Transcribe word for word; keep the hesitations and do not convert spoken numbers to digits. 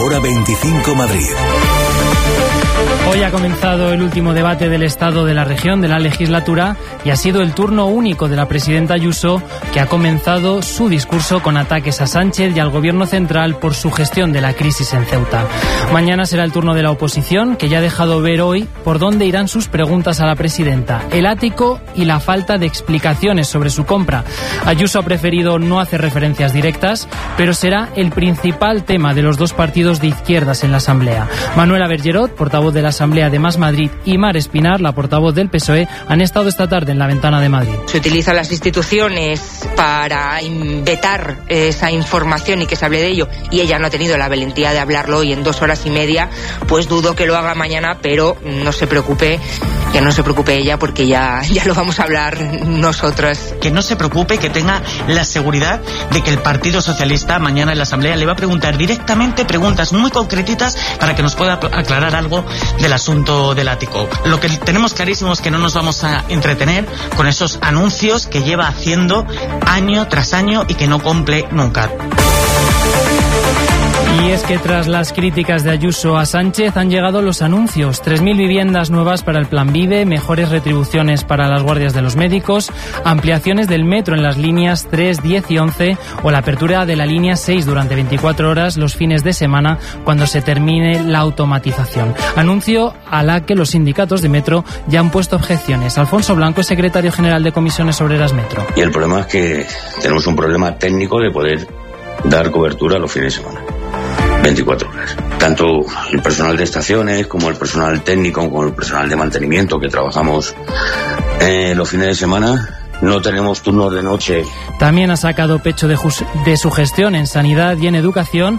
Hora veinticinco Madrid. Hoy ha comenzado el último debate del Estado de la región de la legislatura y ha sido el turno único de la presidenta Ayuso, que ha comenzado su discurso con ataques a Sánchez y al Gobierno central por su gestión de la crisis en Ceuta. Mañana será el turno de la oposición, que ya ha dejado ver hoy por dónde irán sus preguntas a la presidenta: el ático y la falta de explicaciones sobre su compra. Ayuso ha preferido no hacer referencias directas, pero será el principal tema de los dos partidos de izquierdas en la Asamblea. Manuela Bergerot, portavoz de la Asamblea de Más Madrid, y Mar Espinar, la portavoz del P S O E, han estado esta tarde en la Ventana de Madrid. Se utilizan las instituciones para vetar esa información y que se hable de ello, y ella no ha tenido la valentía de hablarlo hoy en dos horas y media, pues dudo que lo haga mañana, pero no se preocupe, que no se preocupe ella, porque ya, ya lo vamos a hablar nosotros. Que no se preocupe, que tenga la seguridad de que el Partido Socialista mañana en la Asamblea le va a preguntar directamente preguntas muy concretitas para que nos pueda aclarar algo del asunto del ático. Lo que tenemos clarísimo es que no nos vamos a entretener con esos anuncios que lleva haciendo año tras año y que no cumple nunca. Y es que tras las críticas de Ayuso a Sánchez han llegado los anuncios: tres mil viviendas nuevas para el Plan Vive, mejores retribuciones para las guardias de los médicos, ampliaciones del metro en las líneas tres, diez y once, o la apertura de la línea seis durante veinticuatro horas los fines de semana cuando se termine la automatización. Anuncio a la que los sindicatos de Metro ya han puesto objeciones. Alfonso Blanco es secretario general de Comisiones Obreras Metro. Y el problema es que tenemos un problema técnico de poder dar cobertura los fines de semana. veinticuatro horas. Tanto el personal de estaciones como el personal técnico como el personal de mantenimiento que trabajamos eh, los fines de semana, no tenemos turnos de noche. También ha sacado pecho de, de su gestión en sanidad y en educación